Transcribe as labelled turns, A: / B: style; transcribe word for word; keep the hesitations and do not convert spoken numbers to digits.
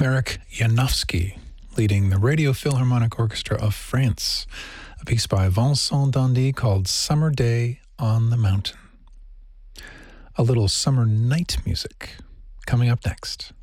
A: Marek Janowski, leading the Radio Philharmonic Orchestra of France, a piece by Vincent Dandy called Summer Day on the Mountain. A little summer night music coming up next.